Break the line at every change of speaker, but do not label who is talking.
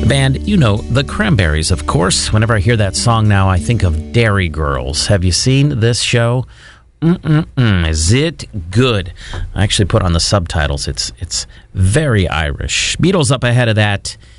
band, you know, the Cranberries, of course. Whenever I hear that song now, I think of Dairy Girls. Have you seen this show? Is it good? I actually put on the subtitles. It's very Irish. Beatles up ahead of that.